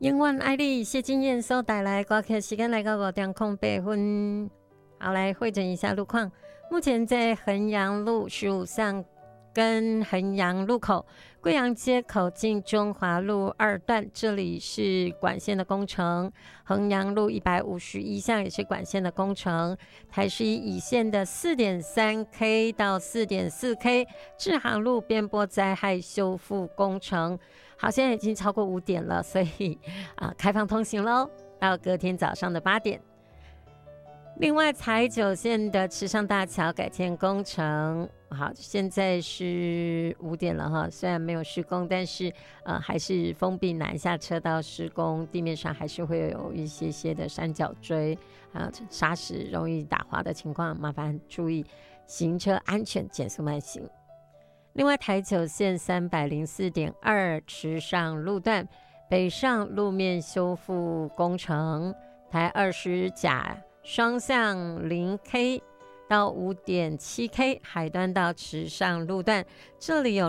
永远爱你，谢金燕所带来歌曲时间来到5:08。好，来汇整一下路况。目前在衡阳路15巷跟衡阳路口、贵阳街口进中华路2段，这里是管线的工程；衡阳路151巷也是管线的工程。台11乙线的 4.3K 到 4.4K， 志航路边坡灾害修复工程。好，现在已经超过5点了，所以开放通行咯，到隔天早上的8点。另外，台9线的池上大桥改建工程，好，现在是5点了哈，虽然没有施工，但是还是封闭南下车道施工，地面上还是会有一些的山脚锥沙石容易打滑的情况，麻烦注意行车安全，减速慢行。另外，台9线 304.2 池上路段北上路面修复工程，台20甲双向 0K 到 5.7K 海端到池上路段，这里有